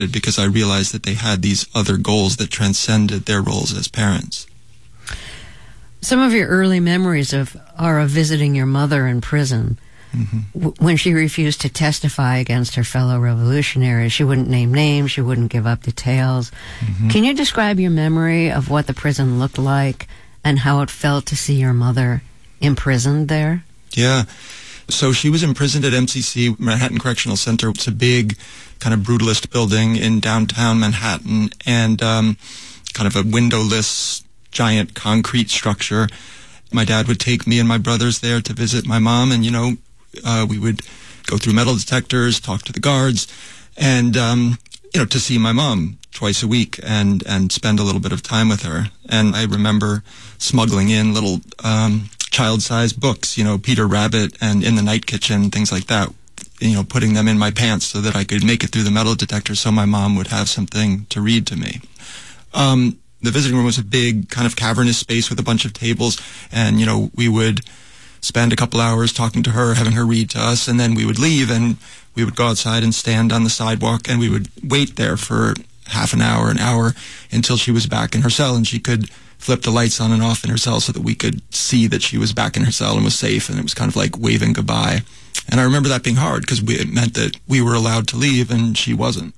because I realized that they had these other goals that transcended their roles as parents. Some of your early memories are of visiting your mother in prison. When she refused to testify against her fellow revolutionaries. She wouldn't name names, she wouldn't give up details. Can you describe your memory of what the prison looked like and how it felt to see your mother imprisoned there? Yeah. So she was imprisoned at MCC, Manhattan Correctional Center. It's a big kind of brutalist building in downtown Manhattan, and kind of a windowless, giant concrete structure. My dad would take me and my brothers there to visit my mom, and, we would go through metal detectors, talk to the guards, and, to see my mom twice a week and spend a little bit of time with her. And I remember smuggling in little child-sized books, Peter Rabbit and In the Night Kitchen, things like that, putting them in my pants so that I could make it through the metal detector so my mom would have something to read to me. The visiting room was a big kind of cavernous space with a bunch of tables, and, we would spend a couple hours talking to her, having her read to us, and then we would leave and we would go outside and stand on the sidewalk, and we would wait there for half an hour, until she was back in her cell and she could flip the lights on and off in her cell so that we could see that she was back in her cell and was safe, and it was kind of like waving goodbye. And I remember that being hard because it meant that we were allowed to leave and she wasn't.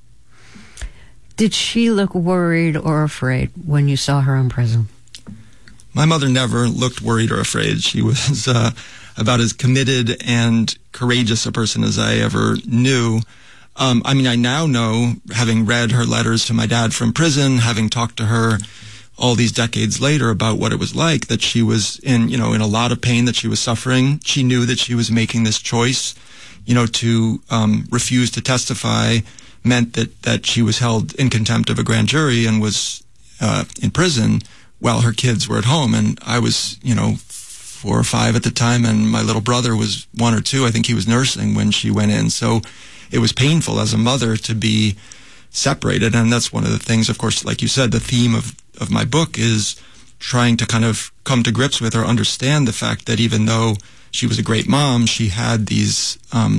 Did she look worried or afraid when you saw her in prison? My mother never looked worried or afraid. She was about as committed and courageous a person as I ever knew. I now know, having read her letters to my dad from prison, having talked to her all these decades later about what it was like, that she was in a lot of pain, that she was suffering. She knew that she was making this choice, to refuse to testify meant that she was held in contempt of a grand jury and was in prison while her kids were at home. And I was, 4 or 5 at the time, and my little brother was 1 or 2. I think he was nursing when she went in. So it was painful as a mother to be separated. And that's one of the things, of course, like you said, the theme of my book is trying to kind of come to grips with or understand the fact that even though she was a great mom, she had these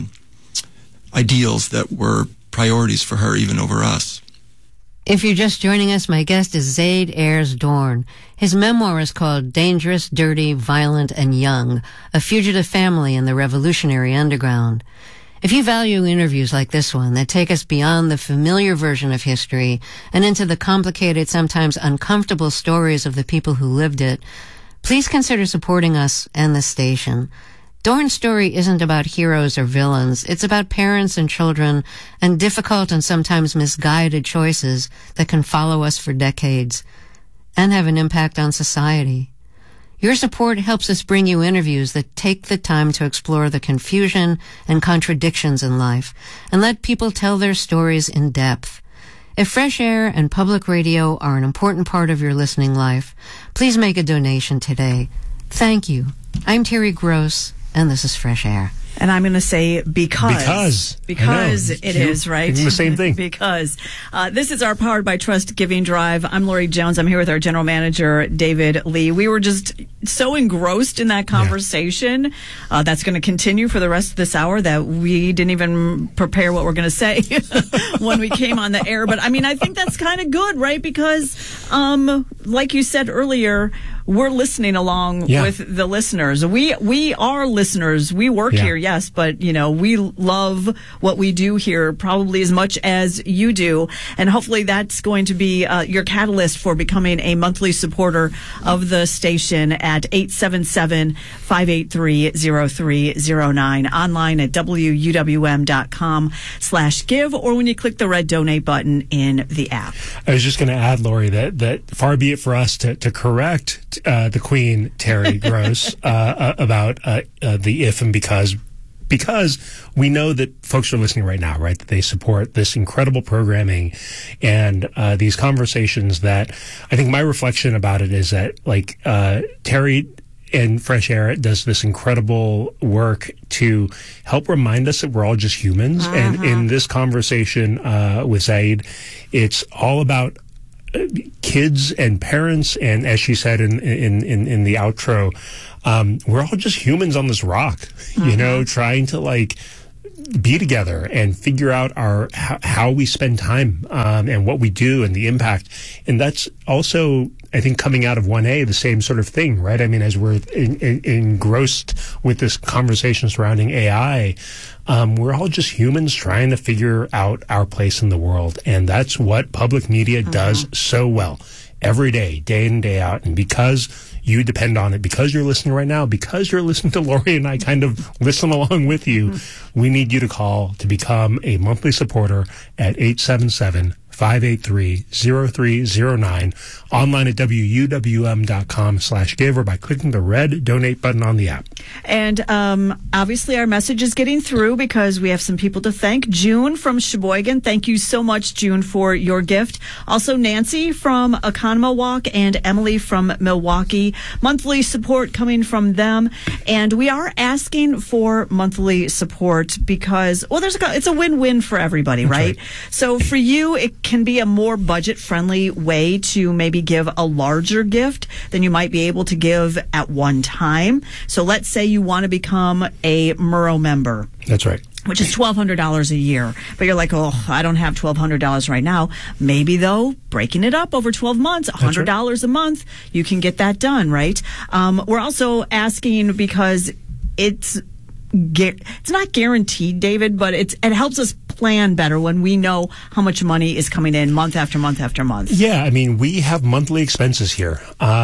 ideals that were priorities for her even over us. If you're just joining us, my guest is Zaid Ayers Dorn. His memoir is called Dangerous, Dirty, Violent, and Young, A Fugitive Family in the Revolutionary Underground. If you value interviews like this one that take us beyond the familiar version of history and into the complicated, sometimes uncomfortable stories of the people who lived it, please consider supporting us and the station. Dorn's story isn't about heroes or villains. It's about parents and children and difficult and sometimes misguided choices that can follow us for decades and have an impact on society. Your support helps us bring you interviews that take the time to explore the confusion and contradictions in life and let people tell their stories in depth. If fresh air and public radio are an important part of your listening life, please make a donation today. Thank you. I'm Terry Gross, and this is Fresh Air. And I'm going to say because it is, right? The same thing. Because this is our Powered by Trust Giving Drive. I'm Lori Jones. I'm here with our general manager, David Lee. We were just so engrossed in that conversation. That's going to continue for the rest of this hour that we didn't even prepare what we're going to say when we came on the air. But I think that's kind of good, right? Because like you said earlier, we're listening along with the listeners. We are listeners. We work here, yes, but we love what we do here probably as much as you do, and hopefully that's going to be your catalyst for becoming a monthly supporter of the station at 877-583-0309, online at wuwm.com/give, or when you click the red donate button in the app. I was just going to add, Lori, that far be it for us to correct the Queen, Terry Gross, about the if and because we know that folks are listening right now, right, that they support this incredible programming and these conversations. That I think my reflection about it is that, like, Terry and Fresh Air does this incredible work to help remind us that we're all just humans. And in this conversation with Zaid, it's all about kids and parents, and as she said in the outro, we're all just humans on this rock, trying to be together and figure out how we spend time and what we do and the impact. And that's also, I think, coming out of 1A, the same sort of thing, right? I mean, as we're engrossed with this conversation surrounding AI, we're all just humans trying to figure out our place in the world. And that's what public media does so well every day, day in, day out. And because you depend on it, because you're listening right now, because you're listening to Lori and I kind of listen along with you, we need you to call to become a monthly supporter at 877-583-0309, online at wuwm.com/give, or by clicking the red donate button on the app. And obviously our message is getting through because we have some people to thank. June from Sheboygan, thank you so much, June, for your gift. Also Nancy from Oconomowoc and Emily from Milwaukee. Monthly support coming from them. And we are asking for monthly support because, well, it's a win-win for everybody, right? So for you, it can be a more budget-friendly way to maybe give a larger gift than you might be able to give at one time. So let's say you want to become a Murrow member. That's right. Which is $1,200 a year. But you're like, oh, I don't have $1,200 right now. Maybe, though, breaking it up over 12 months, $100 a month, you can get that done, right? We're also asking because it's not guaranteed, David, but it helps us plan better when we know how much money is coming in month after month after month. Yeah, I mean, we have monthly expenses here.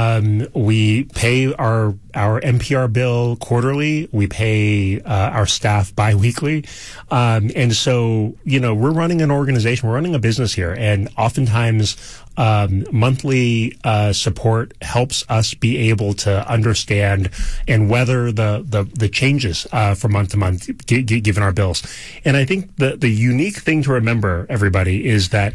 We pay our NPR bill quarterly. We pay our staff biweekly. And so, we're running an organization, we're running a business here, and oftentimes monthly support helps us be able to understand and weather the changes from month to month, given our bills. And I think the unique thing to remember, everybody, is that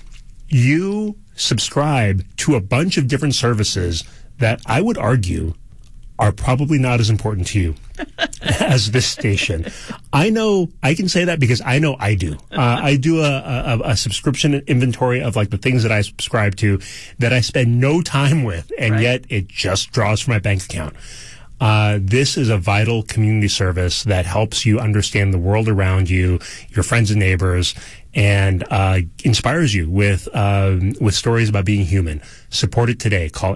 you subscribe to a bunch of different services that I would argue are probably not as important to you as this station. I know I can say that because I know I do. I do a subscription inventory of like the things that I subscribe to that I spend no time with, and yet it just draws from my bank account. This is a vital community service that helps you understand the world around you, your friends and neighbors, and inspires you with stories about being human. Support it today. Call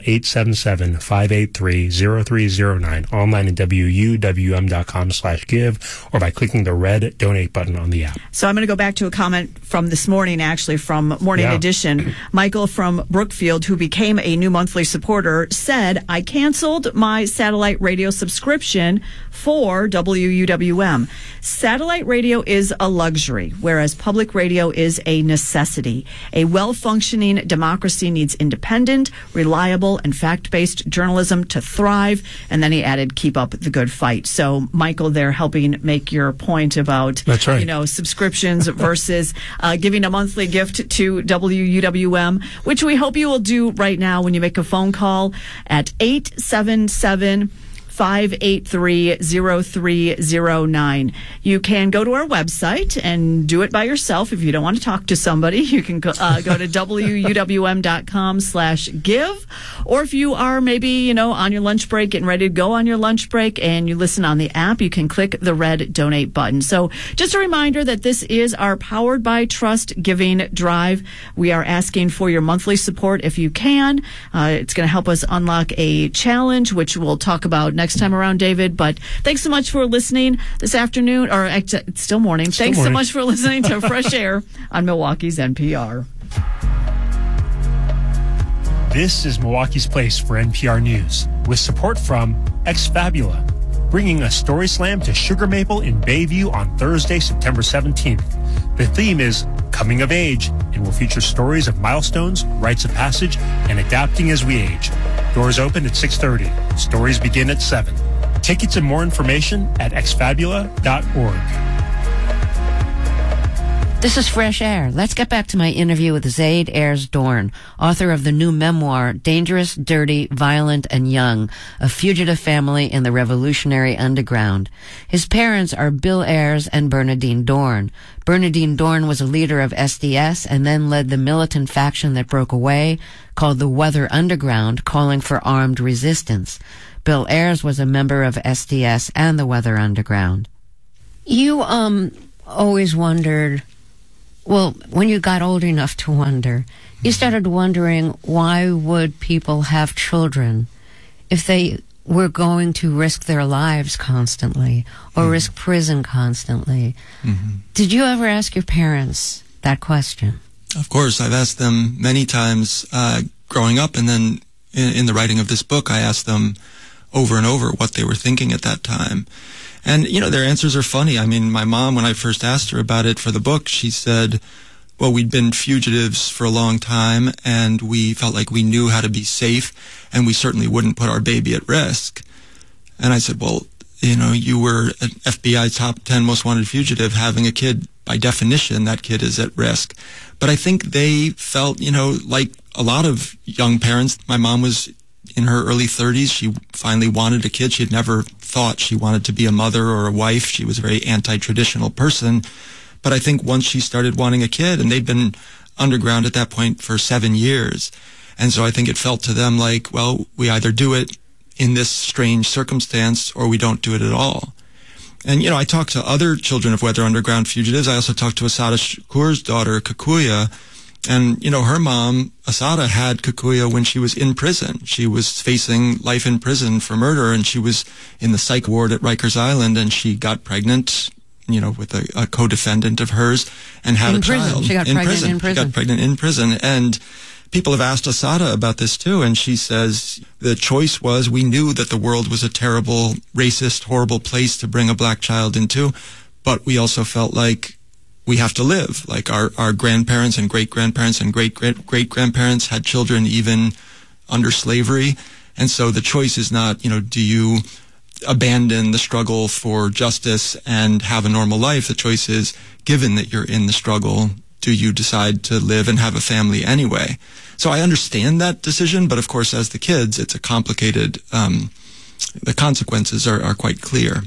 877-583-0309, online at wuwm.com/give, or by clicking the red donate button on the app. So I'm going to go back to a comment from this morning, actually, from Morning Edition. Michael from Brookfield, who became a new monthly supporter, said, I canceled my satellite radio subscription for WUWM. Satellite radio is a luxury, whereas public radio is a necessity. A well-functioning democracy needs independent, reliable, and fact-based journalism to thrive. And then he added, keep up the good fight. So, Michael, they're helping make your point about, that's right, subscriptions versus giving a monthly gift to WUWM, which we hope you will do right now when you make a phone call at 877-583-0309. You can go to our website and do it by yourself. If you don't want to talk to somebody, you can go to wuwm.com/give. Or if you are maybe, on your lunch break, getting ready to go on your lunch break, and you listen on the app, you can click the red donate button. So just a reminder that this is our Powered by Trust Giving Drive. We are asking for your monthly support if you can. It's going to help us unlock a challenge, which we'll talk about next time around, David. But thanks so much for listening this afternoon, or it's still morning. Thanks so much for listening to Fresh Air on Milwaukee's NPR. This is Milwaukee's Place for NPR News, with support from Exfabula, bringing a story slam to Sugar Maple in Bayview on Thursday, September 17th. The theme is Coming of Age and will feature stories of milestones, rites of passage, and adapting as we age. Doors open at 6:30. Stories begin at 7. Tickets and more information at exfabula.org. This is Fresh Air. Let's get back to my interview with Zaid Ayers Dorn, author of the new memoir, Dangerous, Dirty, Violent, and Young, A Fugitive Family in the Revolutionary Underground. His parents are Bill Ayers and Bernadine Dorn. Bernadine Dorn was a leader of SDS and then led the militant faction that broke away, called the Weather Underground, calling for armed resistance. Bill Ayers was a member of SDS and the Weather Underground. You always wondered, well, when you got old enough to wonder, you started wondering, why would people have children if they were going to risk their lives constantly or risk prison constantly? Did you ever ask your parents that question? Of course, I've asked them many times growing up, and then in the writing of this book, I asked them over and over what they were thinking at that time. And, you know, their answers are funny. I mean, my mom, when I first asked her about it for the book, she said, well, we'd been fugitives for a long time, and we felt like we knew how to be safe, and we certainly wouldn't put our baby at risk. And I said, well, you know, you were an FBI top 10 most wanted fugitive. Having a kid, by definition, that kid is at risk. But I think they felt, you know, like a lot of young parents. My mom was in her early 30s. She finally wanted a kid. She had never thought she wanted to be a mother or a wife. She was a very anti-traditional person. But I think once she started wanting a kid, and they'd been underground at that point for 7 years, and so I think it felt to them like, well, we either do it in this strange circumstance or we don't do it at all. And, you know, I talked to other children of Weather Underground fugitives. I also talked to Assata Shakur's daughter, Kikuya, and, you know, her mom, Assata, had Kikuya when she was in prison. She was facing life in prison for murder, and she was in the psych ward at Rikers Island, and she got pregnant, you know, with a co-defendant of hers, and had a child. She got pregnant in prison. She got pregnant in prison. And people have asked Assata about this too, and she says the choice was, we knew that the world was a terrible, racist, horrible place to bring a black child into, but we also felt like we have to live. Like our grandparents and great-grandparents and great-great-grandparents had children even under slavery. And so the choice is not, you know, do you abandon the struggle for justice and have a normal life? The choice is, given that you're in the struggle, do you decide to live and have a family anyway? So I understand that decision, but of course, as the kids, it's a complicated, the consequences are quite clear.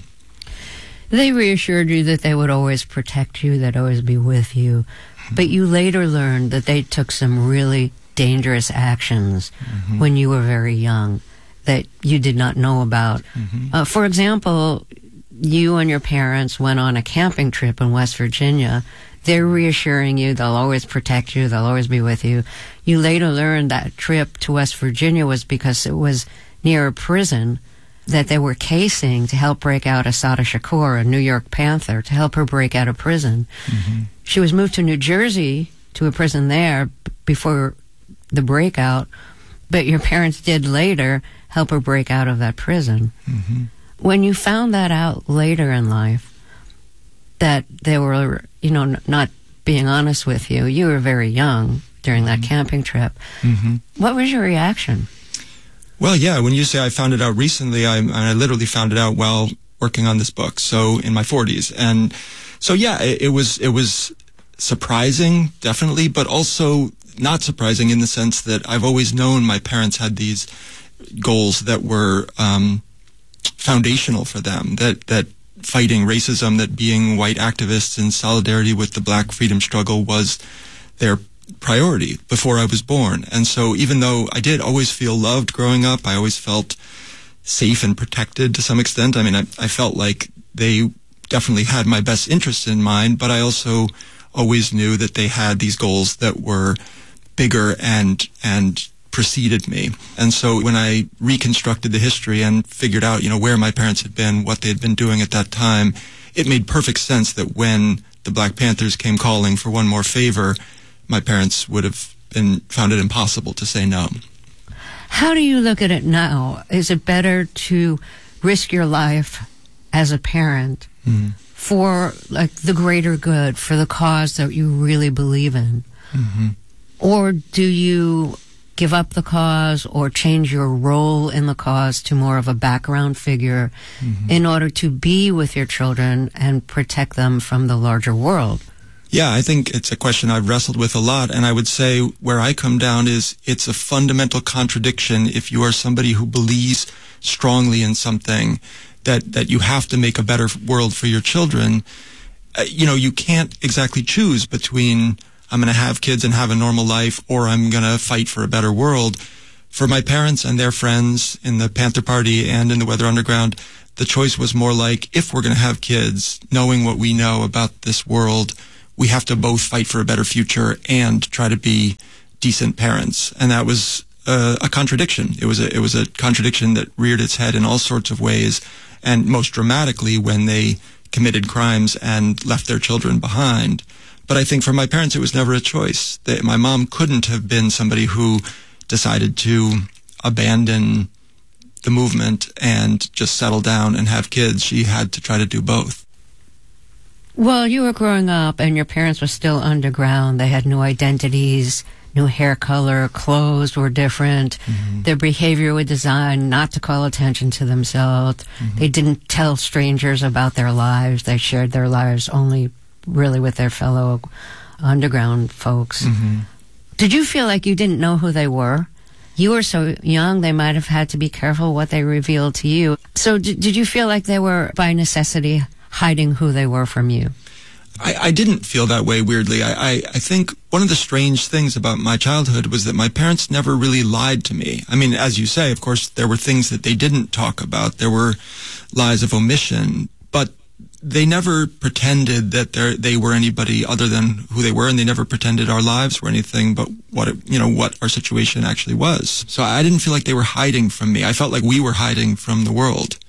They reassured you that they would always protect you, they'd always be with you. But you later learned that they took some really dangerous actions when you were very young that you did not know about. For example, you and your parents went on a camping trip in West Virginia. They're reassuring you they'll always protect you, they'll always be with you. You later learned that trip to West Virginia was because it was near a prison that they were casing to help break out Assata Shakur, a New York Panther, to help her break out of prison. She was moved to New Jersey, to a prison there, before the breakout, but your parents did later help her break out of that prison. When you found that out later in life, that they were, you know, not being honest with you, you were very young during that camping trip. What was your reaction? Well, yeah, when you say I found it out recently, I literally found it out while working on this book, so in my 40s. And so, yeah, it was surprising, definitely, but also not surprising in the sense that I've always known my parents had these goals that were foundational for them, that fighting racism, that being white activists in solidarity with the black freedom struggle was their priority before I was born. And so even though I did always feel loved growing up, I always felt safe and protected to some extent. I mean, I felt like they definitely had my best interests in mind, but I also always knew that they had these goals that were bigger and preceded me. And so when I reconstructed the history and figured out, you know, where my parents had been, what they had been doing at that time, it made perfect sense that when the Black Panthers came calling for one more favor, my parents would have found it impossible to say no. How do you look at it now? Is it better to risk your life as a parent for like the greater good, for the cause that you really believe in? Or do you give up the cause or change your role in the cause to more of a background figure in order to be with your children and protect them from the larger world? Yeah, I think it's a question I've wrestled with a lot, and I would say where I come down is it's a fundamental contradiction if you are somebody who believes strongly in something that you have to make a better world for your children. You know, you can't exactly choose between I'm going to have kids and have a normal life or I'm going to fight for a better world. For my parents and their friends in the Panther Party and in the Weather Underground, The choice was more like, if we're going to have kids, knowing what we know about this world, we have to both fight for a better future and try to be decent parents. And that was a contradiction. It was a contradiction that reared its head in all sorts of ways, and most dramatically when they committed crimes and left their children behind. But I think for my parents, it was never a choice. My mom couldn't have been somebody who decided to abandon the movement and just settle down and have kids. She had to try to do both. Well, you were growing up and your parents were still underground. They had new identities, new hair color, clothes were different. Mm-hmm. Their behavior was designed not to call attention to themselves. Mm-hmm. They didn't tell strangers about their lives. They shared their lives only really with their fellow underground folks. Mm-hmm. Did you feel like you didn't know who they were? You were so young, they might have had to be careful what they revealed to you. So did you feel like they were, by necessity, hiding who they were from you? I didn't feel that way, weirdly. I think one of the strange things about my childhood was that my parents never really lied to me. I mean, as you say, of course, there were things that they didn't talk about. There were lies of omission, but they never pretended that they were anybody other than who they were, and they never pretended our lives were anything but what our situation actually was. So I didn't feel like they were hiding from me. I felt like we were hiding from the world.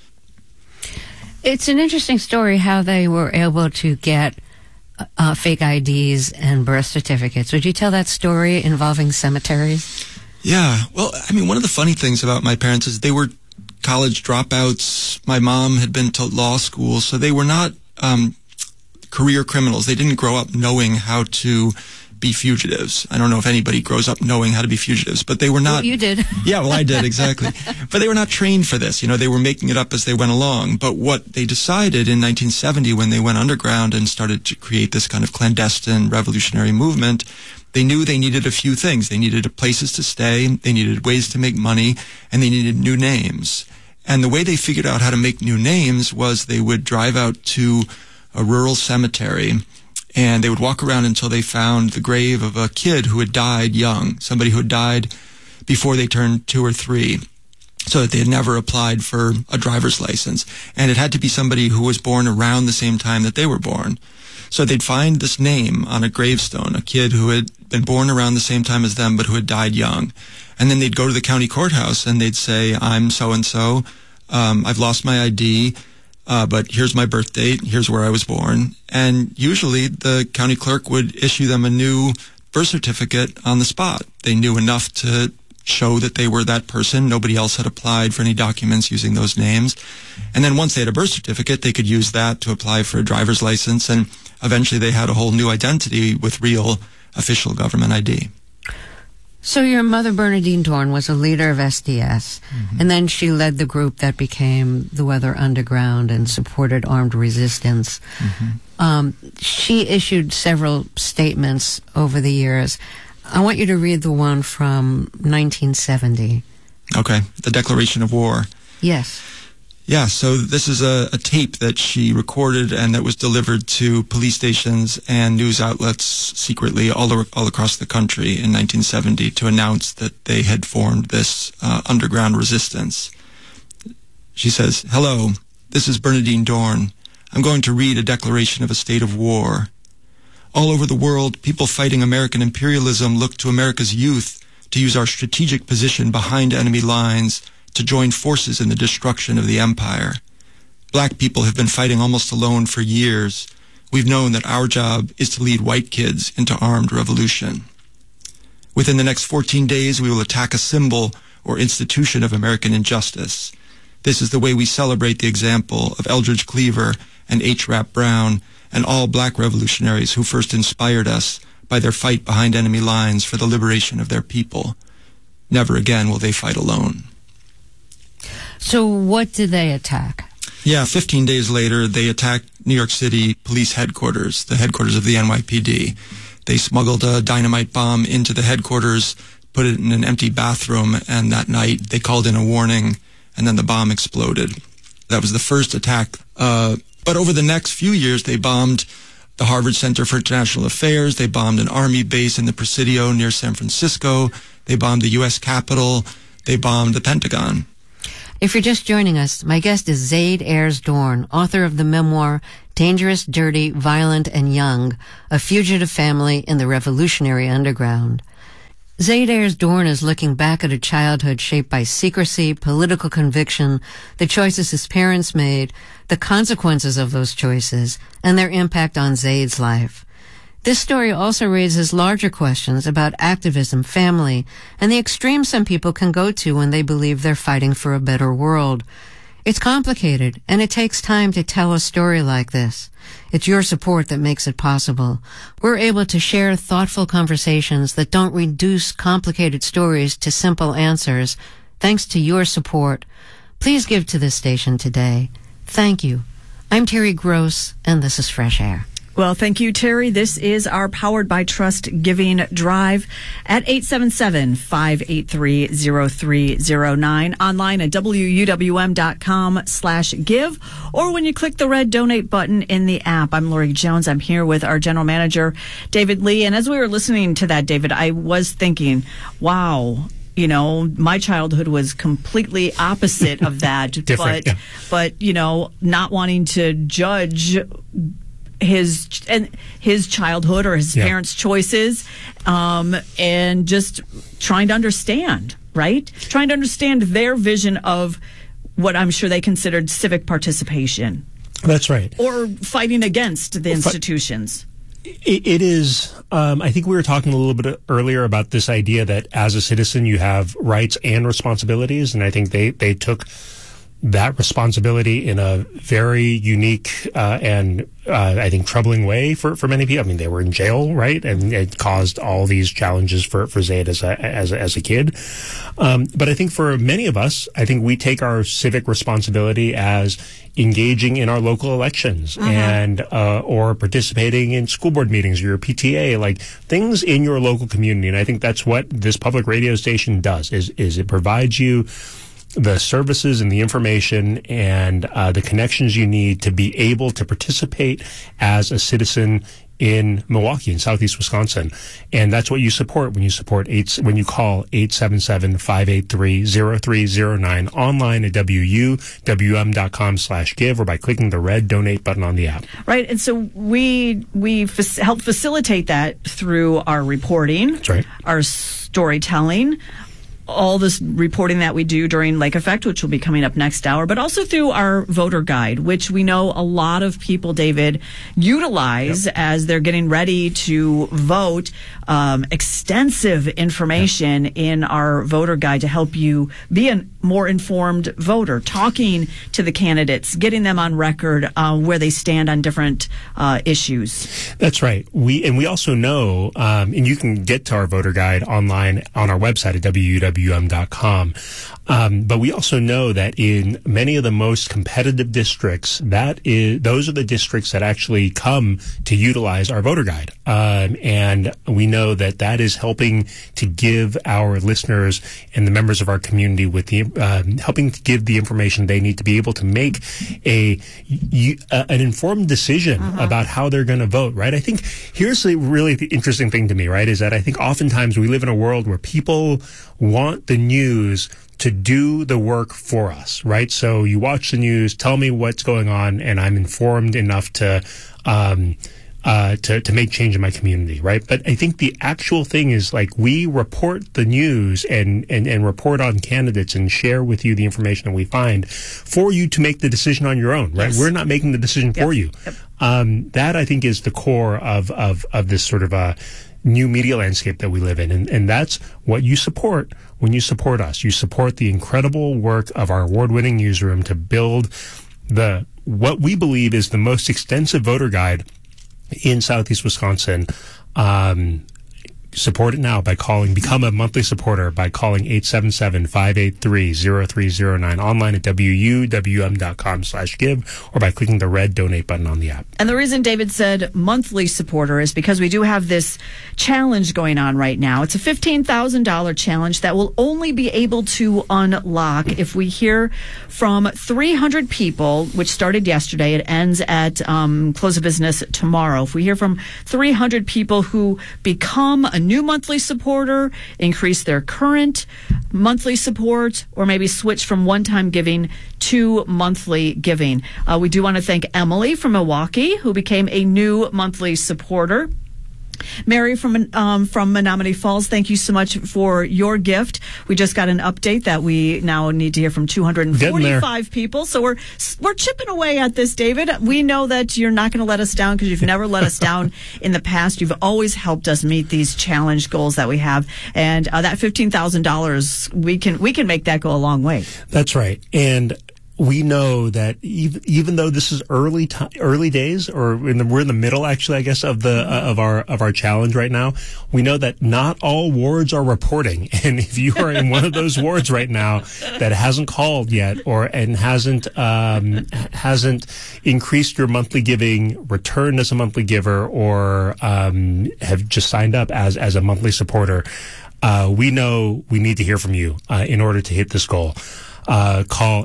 It's an interesting story how they were able to get fake IDs and birth certificates. Would you tell that story involving cemeteries? Yeah. Well, I mean, one of the funny things about my parents is they were college dropouts. My mom had been to law school, so they were not career criminals. They didn't grow up knowing how to be fugitives. I don't know if anybody grows up knowing how to be fugitives, but they were not. Well, you did. Yeah, well, I did, exactly. But they were not trained for this. They were making it up as they went along. But what they decided in 1970 when they went underground and started to create this kind of clandestine revolutionary movement, they knew they needed a few things. They needed places to stay, they needed ways to make money, and they needed new names. And the way they figured out how to make new names was they would drive out to a rural cemetery and they would walk around until they found the grave of a kid who had died young, somebody who had died before they turned 2 or 3, so that they had never applied for a driver's license. And it had to be somebody who was born around the same time that they were born. So they'd find this name on a gravestone, a kid who had been born around the same time as them but who had died young. And then they'd go to the county courthouse and they'd say, I'm so-and-so, I've lost my ID, but here's my birth date, here's where I was born. And usually the county clerk would issue them a new birth certificate on the spot. They knew enough to show that they were that person. Nobody else had applied for any documents using those names. And then once they had a birth certificate, they could use that to apply for a driver's license. And eventually they had a whole new identity with real official government ID. So your mother, Bernadine Dorn, was a leader of SDS, and then she led the group that became the Weather Underground and supported armed resistance. She issued several statements over the years. I want you to read the one from 1970. Okay, the Declaration of War. Yes. Yeah, so this is a tape that she recorded and that was delivered to police stations and news outlets secretly all across the country in 1970 to announce that they had formed this underground resistance. She says, "Hello, this is Bernadine Dorn. I'm going to read a declaration of a state of war. All over the world, people fighting American imperialism look to America's youth to use our strategic position behind enemy lines to join forces in the destruction of the empire. Black people have been fighting almost alone for years. We've known that our job is to lead white kids into armed revolution. Within the next 14 days, we will attack a symbol or institution of American injustice. This is the way we celebrate the example of Eldridge Cleaver and H. Rap Brown and all black revolutionaries who first inspired us by their fight behind enemy lines for the liberation of their people. Never again will they fight alone." So what did they attack? Yeah, 15 days later, they attacked New York City police headquarters, the headquarters of the NYPD. They smuggled a dynamite bomb into the headquarters, put it in an empty bathroom, and that night they called in a warning, and then the bomb exploded. That was the first attack. But over the next few years, they bombed the Harvard Center for International Affairs. They bombed an army base in the Presidio near San Francisco. They bombed the U.S. Capitol. They bombed the Pentagon. If you're just joining us, my guest is Zaid Ayers Dorn, author of the memoir Dangerous, Dirty, Violent, and Young, A Fugitive Family in the Revolutionary Underground. Zaid Ayers Dorn is looking back at a childhood shaped by secrecy, political conviction, the choices his parents made, the consequences of those choices, and their impact on Zaid's life. This story also raises larger questions about activism, family, and the extremes some people can go to when they believe they're fighting for a better world. It's complicated, and it takes time to tell a story like this. It's your support that makes it possible. We're able to share thoughtful conversations that don't reduce complicated stories to simple answers, thanks to your support. Please give to this station today. Thank you. I'm Terry Gross, and this is Fresh Air. Well, thank you, Terry. This is our Powered by Trust Giving Drive at 877-583-0309, online at wuwm.com/give, or when you click the red donate button in the app. I'm Lori Jones. I'm here with our general manager, David Lee. And as we were listening to that, David, I was thinking, wow, you know, my childhood was completely opposite of that. But, you know, not wanting to judge his childhood or his parents' choices, and just trying to understand, right? Trying to understand their vision of what I'm sure they considered civic participation. That's right. Or fighting against the institutions. It is, I think we were talking a little bit earlier about this idea that as a citizen you have rights and responsibilities, and I think they took that responsibility in a very unique and I think troubling way for many people. I mean, they were in jail, right, and it caused all these challenges for Zaid as a kid. But I think for many of us, I think we take our civic responsibility as engaging in our local elections and or participating in school board meetings or your PTA, like things in your local community. And I think that's what this public radio station does. Is it provides you the services and the information and the connections you need to be able to participate as a citizen in Milwaukee, in Southeast Wisconsin. And that's what you support when you when you call 877-583-0309 online at wuwm.com/give or by clicking the red donate button on the app. Right. And so we help facilitate that through our reporting. That's right. Our storytelling, all this reporting that we do during Lake Effect, which will be coming up next hour, but also through our voter guide, which we know a lot of people, David, utilize as they're getting ready to vote. Extensive information in our voter guide to help you be a more informed voter, talking to the candidates, getting them on record where they stand on different issues. That's right. We also know, and you can get to our voter guide online on our website at wuwm.com. But we also know that in many of the most competitive districts, those are the districts that actually come to utilize our voter guide. And we know that is helping to give our listeners and the members of our community with the helping to give the information they need to be able to make an informed decision about how they're going to vote, right? I think here's the really interesting thing to me, right, is that I think oftentimes we live in a world where people want the news to do the work for us, right? So you watch the news, tell me what's going on, and I'm informed enough to make change in my community, right? But I think the actual thing is, like, we report the news and report on candidates and share with you the information that we find for you to make the decision on your own, right? Yes. We're not making the decision for you. Yep. That I think is the core of this sort of a new media landscape that we live in. And that's what you support when you support us. You support the incredible work of our award-winning newsroom to build what we believe is the most extensive voter guide in Southeast Wisconsin. Support it now by become a monthly supporter by calling 877-583-0309 online at wuwm.com/give or by clicking the red donate button on the app. And the reason David said monthly supporter is because we do have this challenge going on right now. It's a $15,000 challenge that will only be able to unlock if we hear from 300 people, which started yesterday. It ends at close of business tomorrow. If we hear from 300 people who become a new monthly supporter, increase their current monthly support, or maybe switch from one-time giving to monthly giving. We do want to thank Emily from Milwaukee, who became a new monthly supporter. Mary from Menominee Falls, thank you so much for your gift. We just got an update that we now need to hear from 245 people. So we're chipping away at this, David. We know that you're not going to let us down because you've never let us down in the past. You've always helped us meet these challenge goals that we have. And that $15,000, we can make that go a long way. That's right. And we know that even though this is early days, or we're in the middle, actually, I guess, of our challenge right now, we know that not all wards are reporting. And if you are in one of those wards right now that hasn't called yet, and hasn't increased your monthly giving, returned as a monthly giver, or have just signed up as a monthly supporter, we know we need to hear from you in order to hit this goal. Call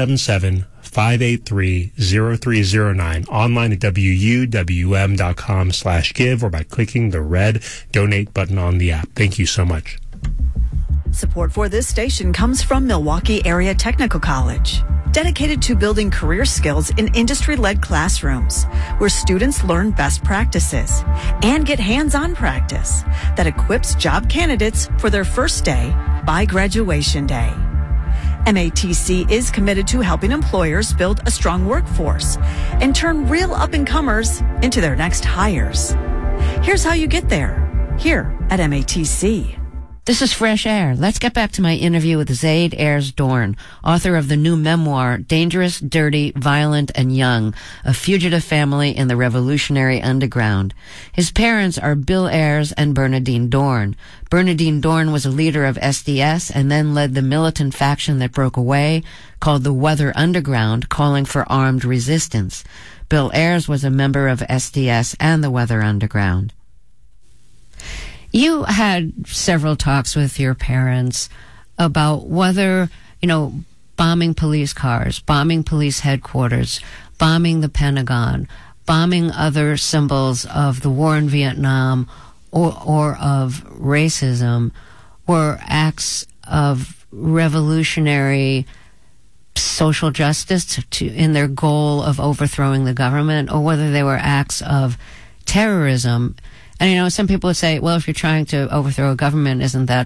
877-583-0309, online at wuwm.com/give, or by clicking the red donate button on the app. Thank you so much. Support for this station comes from Milwaukee Area Technical College, dedicated to building career skills in industry-led classrooms, where students learn best practices and get hands-on practice that equips job candidates for their first day by graduation day. MATC is committed to helping employers build a strong workforce and turn real up-and-comers into their next hires. Here's how you get there, here at MATC. This is Fresh Air. Let's get back to my interview with Zaid Ayers Dorn, author of the new memoir, Dangerous, Dirty, Violent, and Young, A Fugitive Family in the Revolutionary Underground. His parents are Bill Ayers and Bernadine Dorn. Bernadine Dorn was a leader of SDS and then led the militant faction that broke away, called the Weather Underground, calling for armed resistance. Bill Ayers was a member of SDS and the Weather Underground. You had several talks with your parents about whether, bombing police cars, bombing police headquarters, bombing the Pentagon, bombing other symbols of the war in Vietnam or of racism were acts of revolutionary social justice in their goal of overthrowing the government, or whether they were acts of terrorism. And, some people would say, well, if you're trying to overthrow a government, isn't that,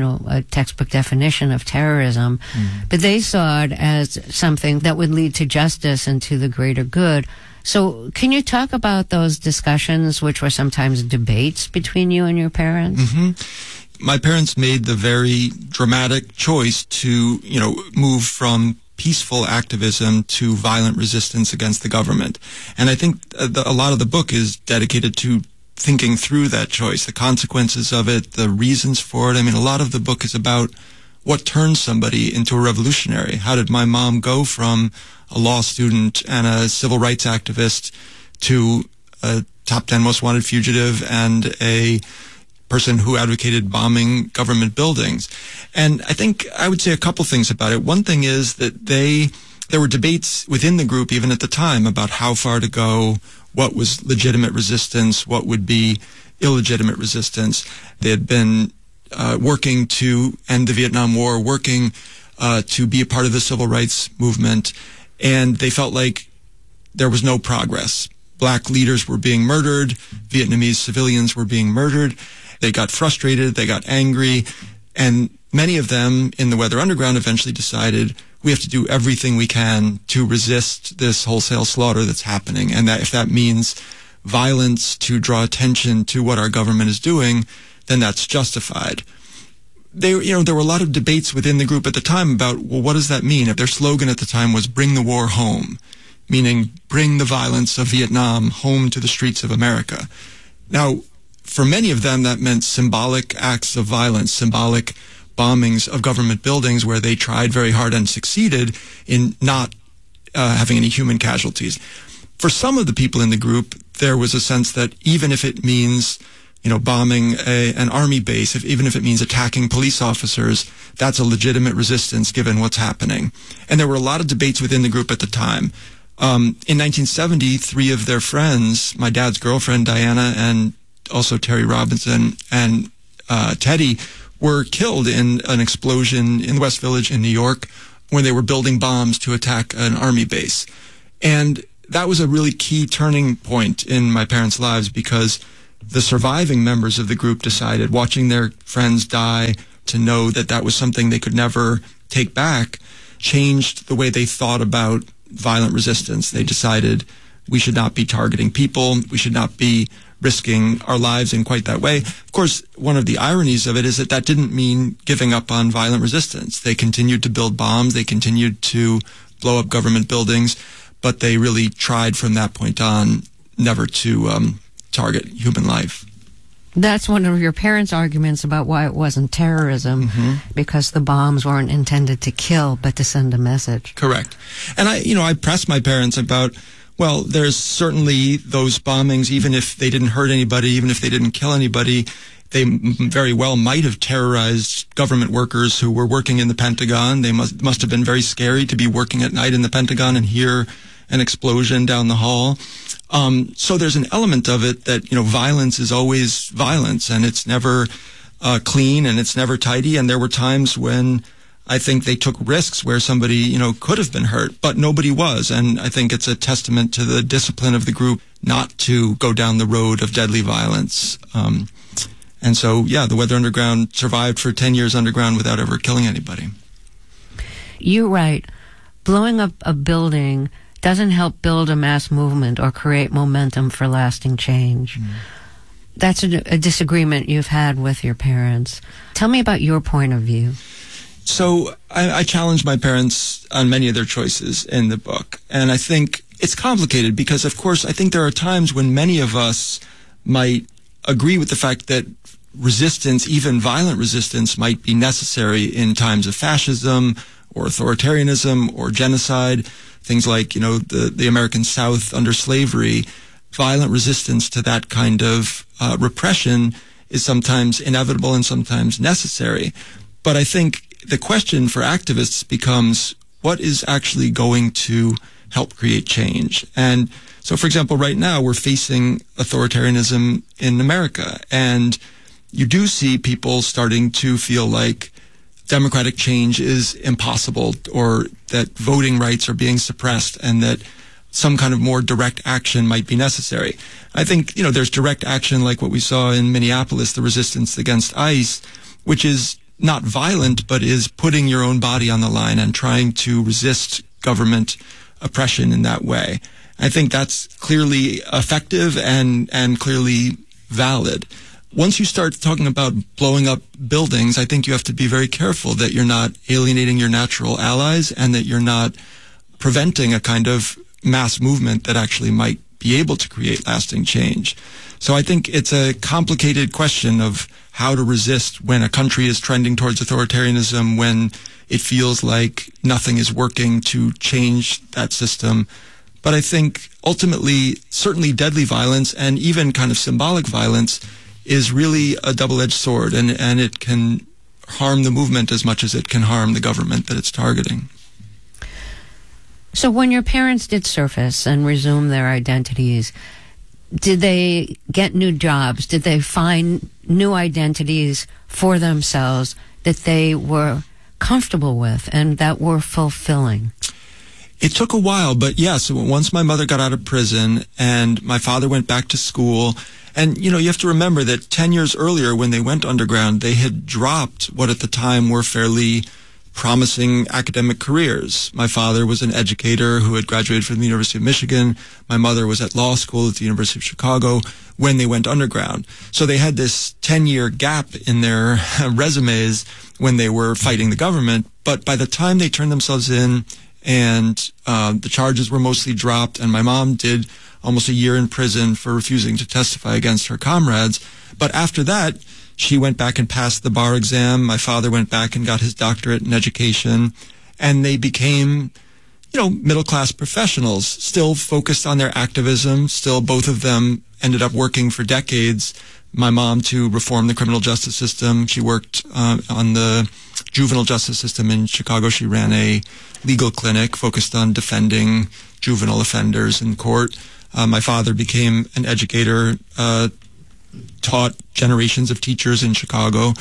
a textbook definition of terrorism? Mm-hmm. But they saw it as something that would lead to justice and to the greater good. So can you talk about those discussions, which were sometimes debates between you and your parents? Mm-hmm. My parents made the very dramatic choice to, move from peaceful activism to violent resistance against the government. And I think a lot of the book is dedicated to thinking through that choice, the consequences of it, the reasons for it. I mean, a lot of the book is about what turns somebody into a revolutionary. How did my mom go from a law student and a civil rights activist to a top 10 most wanted fugitive and a person who advocated bombing government buildings? And I think I would say a couple things about it. One thing is that there were debates within the group, even at the time, about how far to go, what was legitimate resistance, what would be illegitimate resistance. They had been working to end the Vietnam War, working to be a part of the civil rights movement, and they felt like there was no progress. Black leaders were being murdered, Vietnamese civilians were being murdered. They got frustrated, they got angry, and many of them in the Weather Underground eventually decided we have to do everything we can to resist this wholesale slaughter that's happening, and that if that means violence to draw attention to what our government is doing, then that's justified. There were a lot of debates within the group at the time about, well, what does that mean? If their slogan at the time was "Bring the war home," meaning bring the violence of Vietnam home to the streets of America. Now, for many of them, that meant symbolic acts of violence, symbolic bombings of government buildings where they tried very hard and succeeded in not having any human casualties. For some of the people in the group, there was a sense that even if it means, bombing an army base, even if it means attacking police officers, that's a legitimate resistance given what's happening. And there were a lot of debates within the group at the time. In 1970, three of their friends, my dad's girlfriend, Diana, and also Terry Robinson and Teddy, were killed in an explosion in the West Village in New York when they were building bombs to attack an army base. And that was a really key turning point in my parents' lives, because the surviving members of the group decided, watching their friends die, to know that that was something they could never take back, changed the way they thought about violent resistance. They decided we should not be targeting people, we should not be risking our lives in quite that way. Of course, one of the ironies of it is that that didn't mean giving up on violent resistance. They continued to build bombs, they continued to blow up government buildings, but they really tried from that point on never to target human life. That's one of your parents' arguments about why it wasn't terrorism, because the bombs weren't intended to kill, but to send a message. Correct. And I pressed my parents about, well, there's certainly those bombings, even if they didn't hurt anybody, even if they didn't kill anybody, they very well might have terrorized government workers who were working in the Pentagon. They must have been very scary to be working at night in the Pentagon and hear an explosion down the hall. So there's an element of it that, violence is always violence, and it's never clean, and it's never tidy. And there were times when I think they took risks where somebody, could have been hurt, but nobody was. And I think it's a testament to the discipline of the group not to go down the road of deadly violence. And so, the Weather Underground survived for 10 years underground without ever killing anybody. You write, blowing up a building doesn't help build a mass movement or create momentum for lasting change. That's a disagreement you've had with your parents. Tell me about your point of view. So I challenge my parents on many of their choices in the book. And I think it's complicated because, of course, I think there are times when many of us might agree with the fact that resistance, even violent resistance, might be necessary in times of fascism or authoritarianism or genocide. Things like, the American South under slavery. Violent resistance to that kind of repression is sometimes inevitable and sometimes necessary. But I think the question for activists becomes, what is actually going to help create change? And so, for example, right now we're facing authoritarianism in America, and you do see people starting to feel like democratic change is impossible, or that voting rights are being suppressed, and that some kind of more direct action might be necessary. I think, there's direct action like what we saw in Minneapolis, the resistance against ICE, which is not violent, but is putting your own body on the line and trying to resist government oppression in that way. I think that's clearly effective and clearly valid. Once you start talking about blowing up buildings, I think you have to be very careful that you're not alienating your natural allies and that you're not preventing a kind of mass movement that actually might be able to create lasting change. So I think it's a complicated question of how to resist when a country is trending towards authoritarianism, when it feels like nothing is working to change that system. But I think ultimately, certainly deadly violence and even kind of symbolic violence is really a double-edged sword, and it can harm the movement as much as it can harm the government that it's targeting. So when your parents did surface and resume their identities, did they get new jobs? Did they find new identities for themselves that they were comfortable with and that were fulfilling? It took a while, but yes, once my mother got out of prison and my father went back to school. And, you have to remember that 10 years earlier when they went underground, they had dropped what at the time were fairly promising academic careers. My father was an educator who had graduated from the University of Michigan. My mother was at law school at the University of Chicago when they went underground. So they had this 10-year gap in their resumes when they were fighting the government. But by the time they turned themselves in and the charges were mostly dropped, and my mom did almost a year in prison for refusing to testify against her comrades. But after that, she went back and passed the bar exam. My father went back and got his doctorate in education. And they became, middle-class professionals, still focused on their activism. Still, both of them ended up working for decades. My mom to reform the criminal justice system. She worked on the juvenile justice system in Chicago. She ran a legal clinic focused on defending juvenile offenders in court. My father became an educator, taught generations of teachers in Chicago,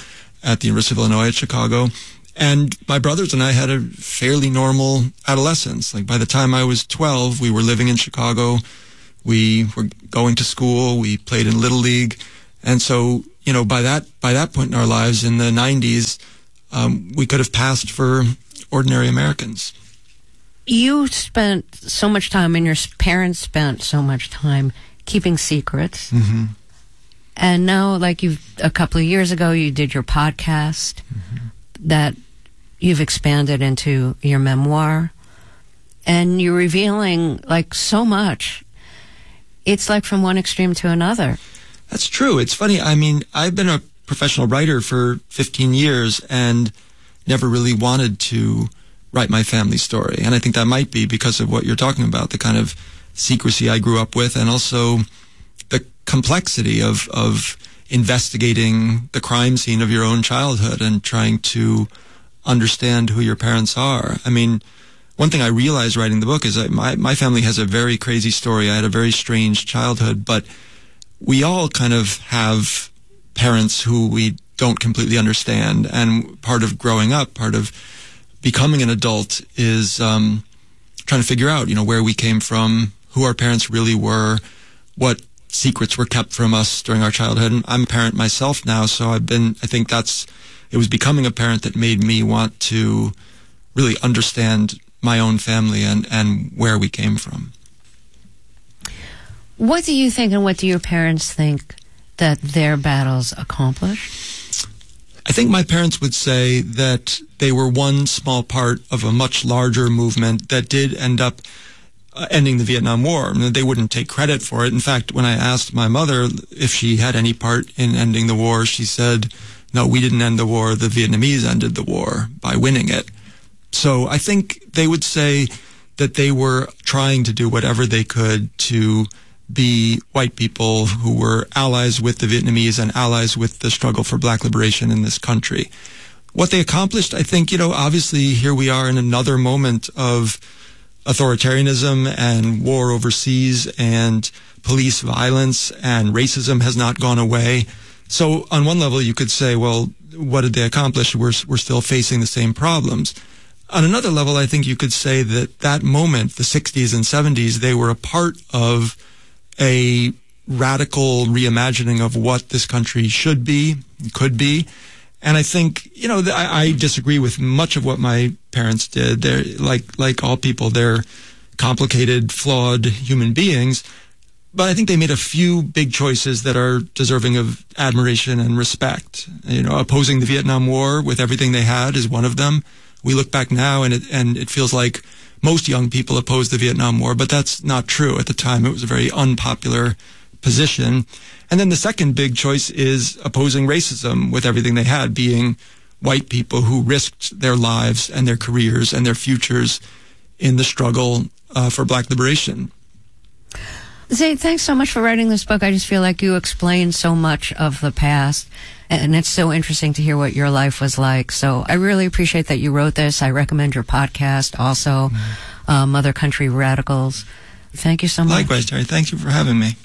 at the University of Illinois at Chicago. And my brothers and I had a fairly normal adolescence. Like by the time I was 12, we were living in Chicago. We were going to school. We played in Little League. And so, you know, by that point in our lives in the 90s, we could have passed for ordinary Americans. You spent so much time, and your parents spent so much time keeping secrets. Mm-hmm. And now, like a couple of years ago, you did your podcast that you've expanded into your memoir, and you're revealing like so much. It's like from one extreme to another. That's true. It's funny. I mean, I've been a professional writer for 15 years and never really wanted to write my family story. And I think that might be because of what you're talking about, the kind of secrecy I grew up with, and also the complexity of investigating the crime scene of your own childhood and trying to understand who your parents are. I mean, one thing I realized writing the book is that my family has a very crazy story. I had a very strange childhood, but we all kind of have parents who we don't completely understand. And part of growing up, part of becoming an adult is trying to figure out, you know, where we came from, who our parents really were, what secrets were kept from us during our childhood. And I'm a parent myself now, so I think it was becoming a parent that made me want to really understand my own family and where we came from. What do you think, and what do your parents think that their battles accomplished? I think my parents would say that they were one small part of a much larger movement that did end up ending the Vietnam War. I mean, they wouldn't take credit for it. In fact, when I asked my mother if she had any part in ending the war, she said, no, we didn't end the war. The Vietnamese ended the war by winning it. So I think they would say that they were trying to do whatever they could to be white people who were allies with the Vietnamese and allies with the struggle for black liberation in this country. What they accomplished, I think, you know, obviously here we are in another moment of authoritarianism and war overseas and police violence, and racism has not gone away. So on one level you could say, well, what did they accomplish? We're still facing the same problems. On another level, I think you could say that moment, the 60s and 70s, they were a part of a radical reimagining of what this country should be, could be. And I think, you know, I disagree with much of what my parents did. They're like all people, they're complicated, flawed human beings. But I think they made a few big choices that are deserving of admiration and respect. You know, opposing the Vietnam War with everything they had is one of them. We look back now and it feels like most young people oppose the Vietnam War, but that's not true. At the time, it was a very unpopular position. And then the second big choice is opposing racism with everything they had, being white people who risked their lives and their careers and their futures in the struggle for black liberation. Zaid, thanks so much for writing this book. I just feel like you explained so much of the past, and it's so interesting to hear what your life was like. So I really appreciate that you wrote this. I recommend your podcast also, Mother Country Radicals. Thank you so much. Likewise, Terry. Thank you for having me.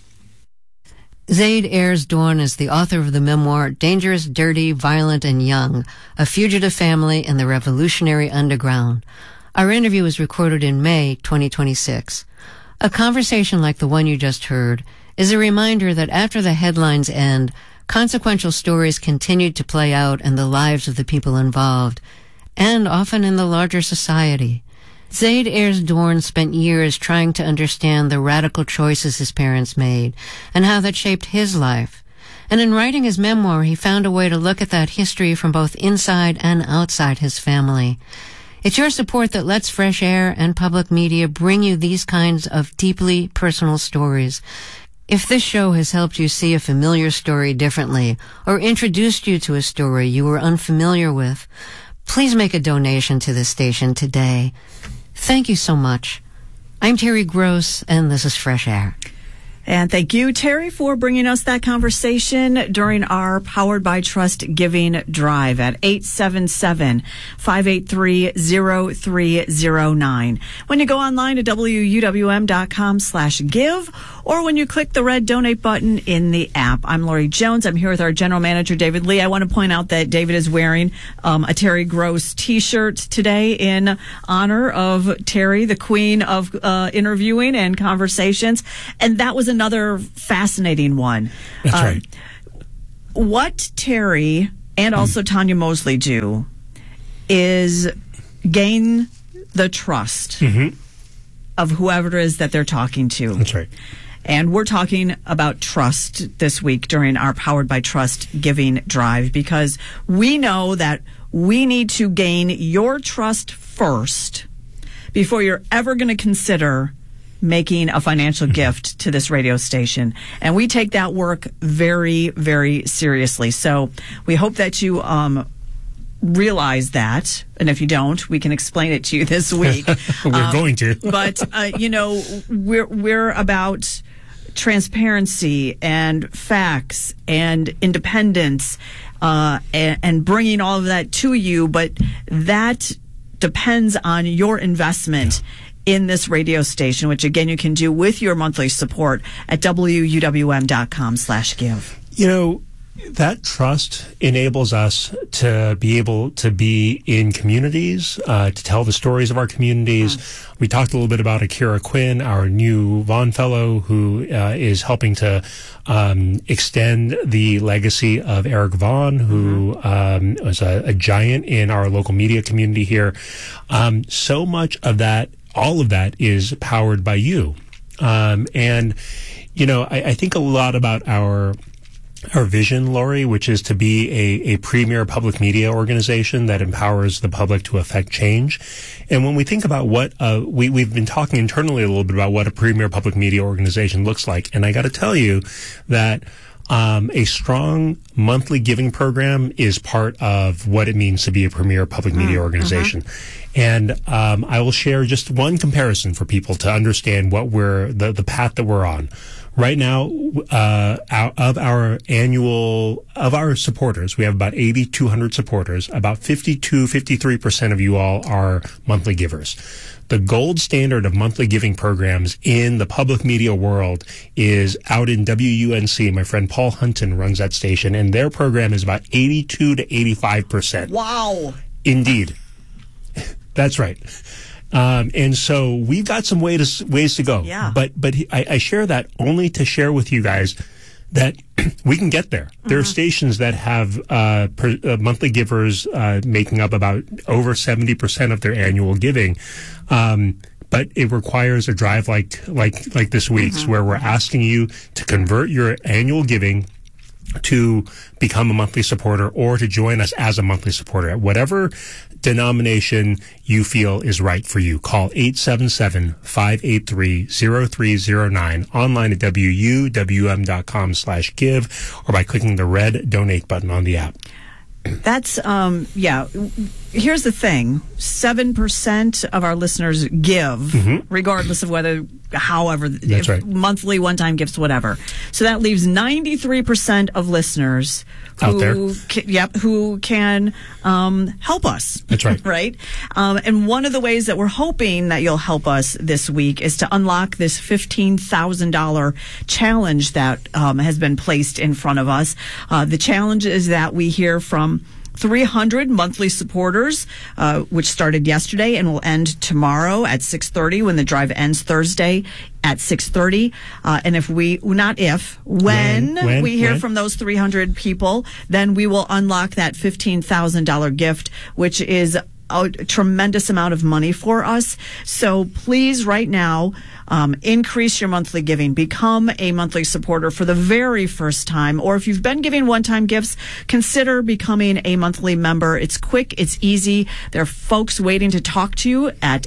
Zaid Ayers Dorn is the author of the memoir Dangerous, Dirty, Violent, and Young, A Fugitive Family in the Revolutionary Underground. Our interview was recorded in May 2026. A conversation like the one you just heard is a reminder that after the headlines end, consequential stories continue to play out in the lives of the people involved, and often in the larger society. Zaid Ayers Dorn spent years trying to understand the radical choices his parents made and how that shaped his life. And in writing his memoir, he found a way to look at that history from both inside and outside his family. It's your support that lets Fresh Air and public media bring you these kinds of deeply personal stories. If this show has helped you see a familiar story differently or introduced you to a story you were unfamiliar with, please make a donation to this station today. Thank you so much. I'm Terry Gross, and this is Fresh Air. And thank you, Terry, for bringing us that conversation during our Powered by Trust Giving Drive at 877-583-0309. When you go online to WUWM.com/give, or when you click the red donate button in the app. I'm Lori Jones. I'm here with our general manager, David Lee. I want to point out that David is wearing a Terry Gross t-shirt today in honor of Terry, the queen of interviewing and conversations. And that was another fascinating one. That's right. What Terry and also Tanya Mosley do is gain the trust of whoever it is that they're talking to. That's right. And we're talking about trust this week during our Powered by Trust Giving Drive, because we know that we need to gain your trust first before you're ever going to consider making a financial gift to this radio station. And we take that work very, very seriously. So we hope that you realize that. And if you don't, we can explain it to you this week. We're going to. But, we're about transparency and facts and independence and bringing all of that to you. But that depends on your investment in this radio station, which again you can do with your monthly support at WUWM.com/give. You know, that trust enables us to be able to be in communities, to tell the stories of our communities. We talked a little bit about Akira Quinn, our new Vaughn Fellow, who is helping to extend the legacy of Eric Vaughn, who was a giant in our local media community here. So much of that, all of that is powered by you. And, you know, I think a lot about our vision, Lori, which is to be a premier public media organization that empowers the public to affect change. And when we think about what we've been talking internally a little bit about what a premier public media organization looks like, and I got to tell you that a strong monthly giving program is part of what it means to be a premier public media organization. And I will share just one comparison for people to understand what the path that we're on. Right now, of our supporters, we have about 8,200 supporters. About 53% of you all are monthly givers. The gold standard of monthly giving programs in the public media world is out in WUNC. My friend Paul Hunton runs that station, and their program is about 82 to 85%. Wow. Indeed. That's right. And so we've got some ways to go. Yeah. But I share that only to share with you guys that we can get there. There are stations that have monthly givers making up about over 70% of their annual giving. But it requires a drive like this week's, where we're asking you to convert your annual giving to become a monthly supporter or to join us as a monthly supporter at whatever denomination you feel is right for you. Call 877-583-0309, online at WUWM.com/give, or by clicking the red donate button on the app. That's, here's the thing. 7% of our listeners give, regardless of however, That's right. monthly, one-time gifts, whatever. So that leaves 93% of listeners out there, who can help us. That's right. Right? And one of the ways that we're hoping that you'll help us this week is to unlock this $15,000 challenge that has been placed in front of us. The challenge is that we hear from 300 monthly supporters, which started yesterday and will end tomorrow at 6:30 when the drive ends Thursday at 6:30. And when we hear from those 300 people, then we will unlock that $15,000 gift, which is a tremendous amount of money for us. So please, right now, increase your monthly giving. Become a monthly supporter for the very first time. Or if you've been giving one-time gifts, consider becoming a monthly member. It's quick. It's easy. There are folks waiting to talk to you at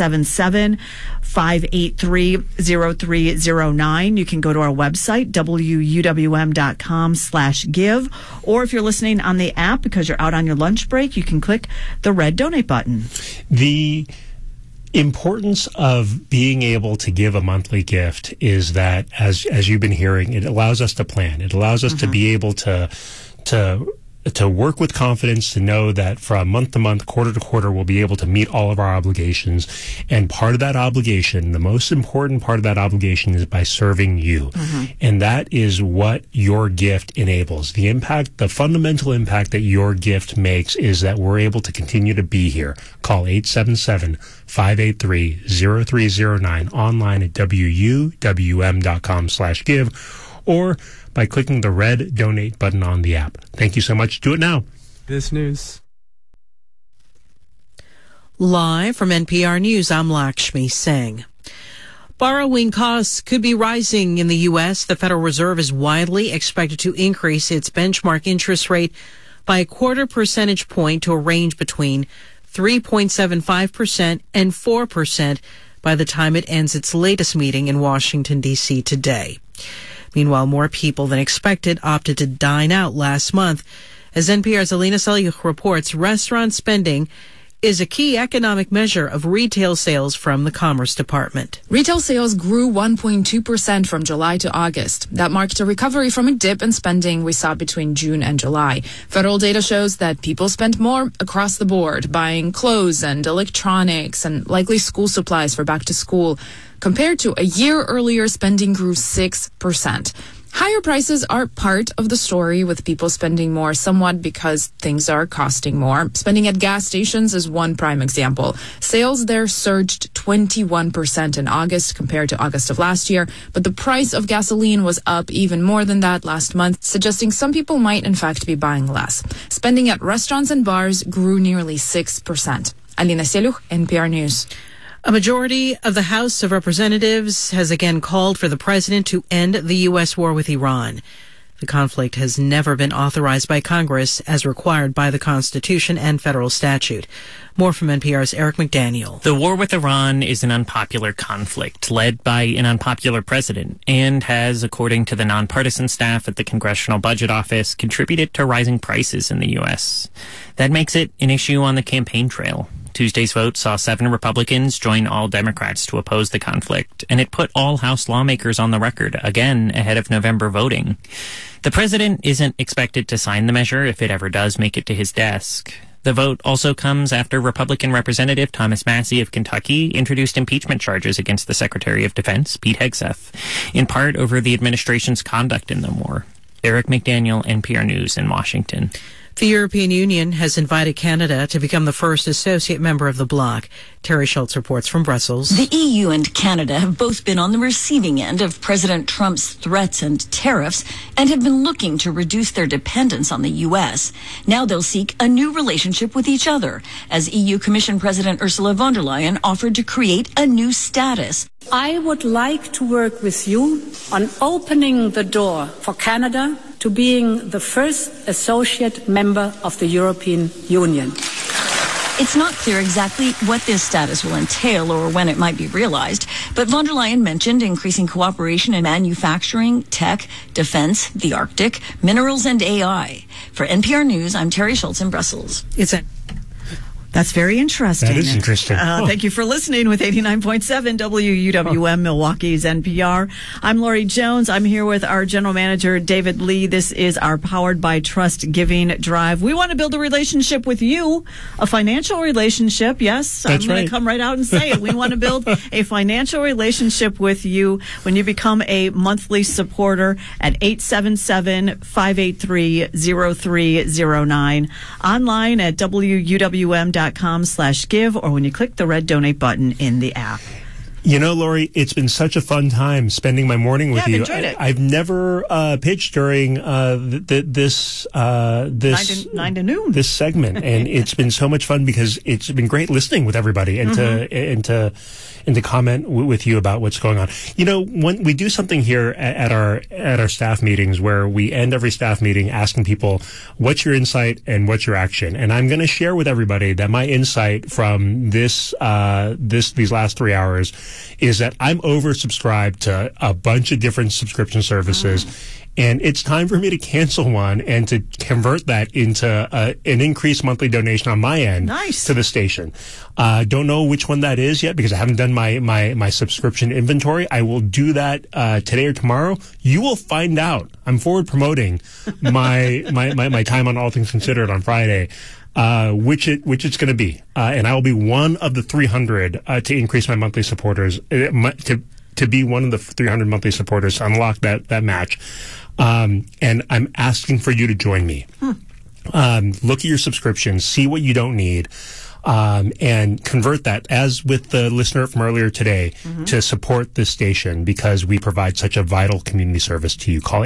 877-583-0309. You can go to our website, WUWM.com/give. Or if you're listening on the app because you're out on your lunch break, you can click the red donate button. importance of being able to give a monthly gift is that, as you've been hearing, it allows us to plan. It allows us to be able to work with confidence, to know that from month to month, quarter to quarter, we'll be able to meet all of our obligations. And part of that obligation, the most important part of that obligation, is by serving you. And that is what your gift enables. The impact, the fundamental impact that your gift makes is that we're able to continue to be here. Call 877-583-0309, online at wuwm.com/give, or by clicking the red donate button on the app. Thank you so much. Do it now. This news. Live from NPR News, I'm Lakshmi Singh. Borrowing costs could be rising in the U.S. The Federal Reserve is widely expected to increase its benchmark interest rate by a 0.25 percentage point to a range between 3.75% and 4% by the time it ends its latest meeting in Washington, D.C. today. Meanwhile, more people than expected opted to dine out last month. As NPR's Alina Selyukh reports, restaurant spending is a key economic measure of retail sales from the Commerce Department. Retail sales grew 1.2% from July to August. That marked a recovery from a dip in spending we saw between June and July. Federal data shows that people spent more across the board, buying clothes and electronics and likely school supplies for back to school. Compared to a year earlier, spending grew 6%. Higher prices are part of the story, with people spending more somewhat because things are costing more. Spending at gas stations is one prime example. Sales there surged 21% in August compared to August of last year, but the price of gasoline was up even more than that last month, suggesting some people might in fact be buying less. Spending at restaurants and bars grew nearly 6%. Alina Selyukh, NPR News. A majority of the House of Representatives has again called for the president to end the U.S. war with Iran. The conflict has never been authorized by Congress as required by the Constitution and federal statute. More from NPR's Eric McDaniel. The war with Iran is an unpopular conflict led by an unpopular president and has, according to the nonpartisan staff at the Congressional Budget Office, contributed to rising prices in the U.S. That makes it an issue on the campaign trail. Tuesday's vote saw 7 Republicans join all Democrats to oppose the conflict, and it put all House lawmakers on the record, again ahead of November voting. The president isn't expected to sign the measure if it ever does make it to his desk. The vote also comes after Republican Representative Thomas Massie of Kentucky introduced impeachment charges against the Secretary of Defense, Pete Hegseth, in part over the administration's conduct in the war. Eric McDaniel, NPR News in Washington. The European Union has invited Canada to become the first associate member of the bloc. Terry Schultz reports from Brussels. The EU and Canada have both been on the receiving end of President Trump's threats and tariffs and have been looking to reduce their dependence on the U.S. Now they'll seek a new relationship with each other, as EU Commission President Ursula von der Leyen offered to create a new status. I would like to work with you on opening the door for Canada to being the first associate member of the European Union. It's not clear exactly what this status will entail or when it might be realized, but von der Leyen mentioned increasing cooperation in manufacturing, tech, defense, the Arctic, minerals, and AI. For NPR News, I'm Terry Schultz in Brussels. That's very interesting. That is interesting. Thank you for listening with 89.7 WUWM, Milwaukee's NPR. I'm Lori Jones. I'm here with our general manager, David Lee. This is our Powered by Trust Giving Drive. We want to build a relationship with you, a financial relationship. Yes, That's I'm going right. to come right out and say it. We want to build a financial relationship with you when you become a monthly supporter at 877-583-0309. Online at WUWM.com/give, or when you click the red donate button in the app. You know, Lori, it's been such a fun time spending my morning with you. I've enjoyed it. I've never pitched during this 9 to noon. This segment, and it's been so much fun because it's been great listening with everybody and to comment with you about what's going on. You know, when we do something here at our staff meetings where we end every staff meeting asking people, what's your insight and what's your action? And I'm going to share with everybody that my insight from these last 3 hours is that I'm oversubscribed to a bunch of different subscription services. And it's time for me to cancel one and to convert that into an increased monthly donation on my end to the station. Don't know which one that is yet because I haven't done my subscription inventory. I will do that today or tomorrow. You will find out. I'm forward promoting my time on All Things Considered on Friday. Which it's going to be. And I will be one of the 300 to increase my monthly supporters, to be one of the 300 monthly supporters to unlock that match. And I'm asking for you to join me. Look at your subscriptions, see what you don't need, and convert that, as with the listener from earlier today, to support this station because we provide such a vital community service to you. Call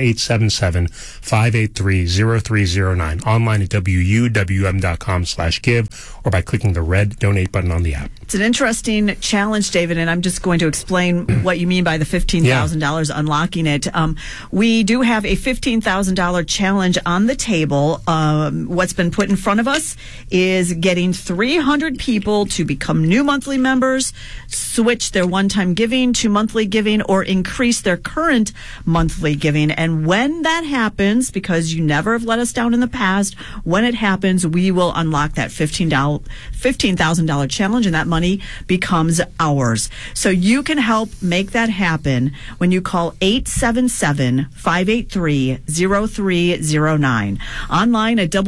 877-583-0309, online at wuwm.com/give, or by clicking the red donate button on the app. It's an interesting challenge, David, and I'm just going to explain what you mean by the $15,000 unlocking it. We do have a $15,000 challenge on the table. What's been put in front of us is getting 300 people to become new monthly members, switch their one-time giving to monthly giving, or increase their current monthly giving. And when that happens, because you never have let us down in the past, when it happens, we will unlock that $15,000 challenge, and that money becomes ours. So you can help make that happen when you call 877-583-0309, online at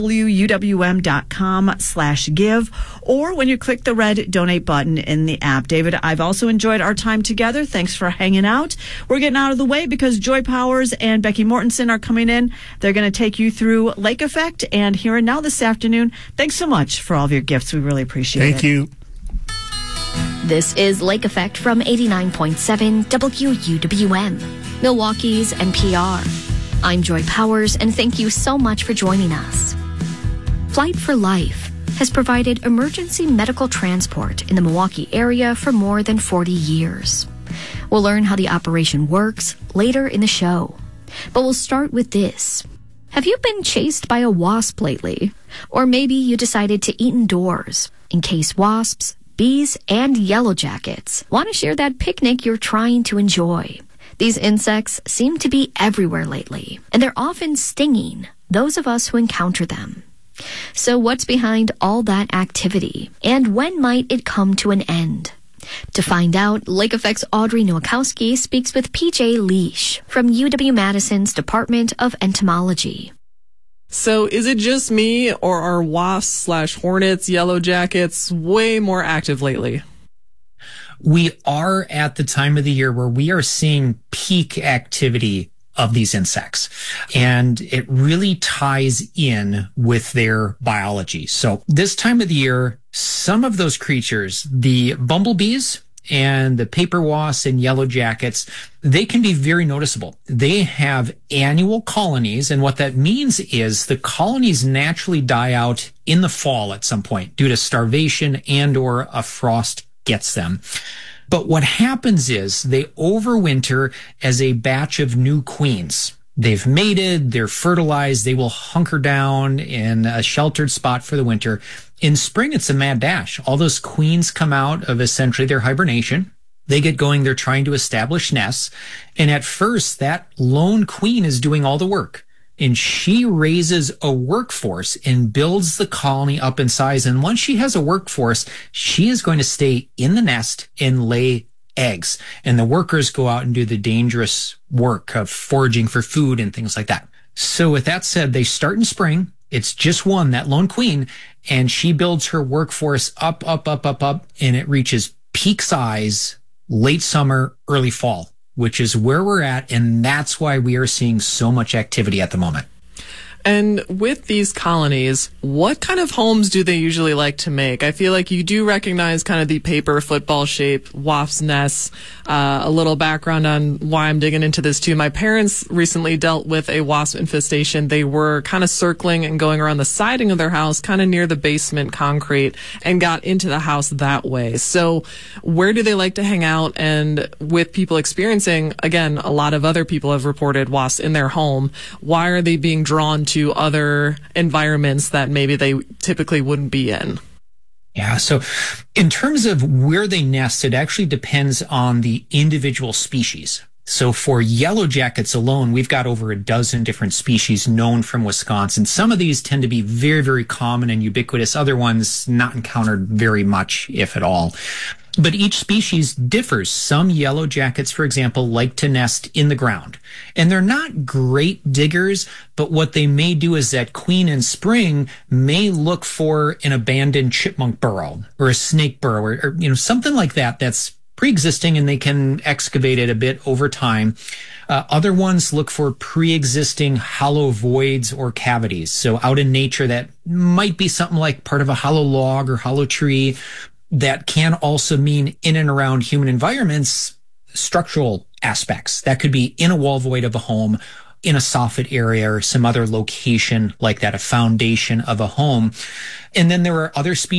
wuwm.com/give, or when you click the red donate button in the app. David, I've also enjoyed our time together. Thanks for hanging out. We're getting out of the way because Joy Powers and Becky Mortensen are coming in. They're going to take you through Lake Effect and Here and Now this afternoon. Thanks so much for all of your gifts. We really appreciate it. Thank you. This is Lake Effect from 89.7 WUWM, Milwaukee's NPR. I'm Joy Powers, and thank you so much for joining us. Flight for Life has provided emergency medical transport in the Milwaukee area for more than 40 years. We'll learn how the operation works later in the show. But we'll start with this. Have you been chased by a wasp lately? Or maybe you decided to eat indoors in case wasps, bees, and yellow jackets want to share that picnic you're trying to enjoy. These insects seem to be everywhere lately, and they're often stinging those of us who encounter them. So what's behind all that activity, and when might it come to an end? To find out, Lake Effect's Audrey Nowakowski speaks with PJ Leash from UW-Madison's Department of Entomology. So is it just me, or are wasps/hornets, yellow jackets way more active lately? We are at the time of the year where we are seeing peak activity of these insects, and it really ties in with their biology. So this time of the year, some of those creatures, the bumblebees and the paper wasps and yellow jackets, they can be very noticeable. They have annual colonies, and what that means is the colonies naturally die out in the fall at some point due to starvation and or a frost gets them. But what happens is they overwinter as a batch of new queens. They've mated, they're fertilized, they will hunker down in a sheltered spot for the winter. In spring, it's a mad dash. All those queens come out of essentially their hibernation. They get going, they're trying to establish nests. And at first, that lone queen is doing all the work. And she raises a workforce and builds the colony up in size. And once she has a workforce, she is going to stay in the nest and lay eggs. And the workers go out and do the dangerous work of foraging for food and things like that. So with that said, they start in spring. It's just one, that lone queen, and she builds her workforce up, and it reaches peak size late summer, early fall, which is where we're at, and that's why we are seeing so much activity at the moment. And with these colonies, what kind of homes do they usually like to make? I feel like you do recognize kind of the paper football shape wasp nests. A little background on why I'm digging into this too. My parents recently dealt with a wasp infestation. They were kind of circling and going around the siding of their house, kind of near the basement concrete, and got into the house that way. So where do they like to hang out? And with people experiencing, again, a lot of other people have reported wasps in their home. Why are they being drawn to other environments that maybe they typically wouldn't be in? Yeah. So in terms of where they nest, it actually depends on the individual species. So for yellow jackets alone, we've got over a dozen different species known from Wisconsin. Some of these tend to be very, very common and ubiquitous. Other ones not encountered very much, if at all. But each species differs. Some yellow jackets, for example, like to nest in the ground. And they're not great diggers, but what they may do is that queen in spring may look for an abandoned chipmunk burrow or a snake burrow or something like that that's pre-existing, and they can excavate it a bit over time. Other ones look for pre-existing hollow voids or cavities. So out in nature, that might be something like part of a hollow log or hollow tree. That can also mean in and around human environments, structural aspects. That could be in a wall void of a home, in a soffit area, or some other location like that, a foundation of a home. And then there are other species